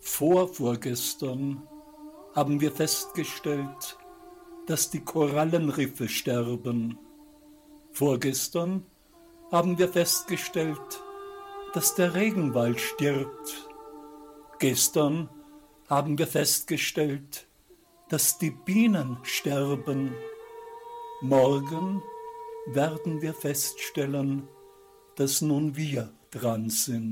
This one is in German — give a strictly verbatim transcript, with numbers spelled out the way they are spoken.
Vorvorgestern haben wir festgestellt, dass die Korallenriffe sterben. Vorgestern haben wir festgestellt, dass der Regenwald stirbt. Gestern haben wir festgestellt, dass die Bienen sterben. Morgen werden wir feststellen, dass nun wir dran sind.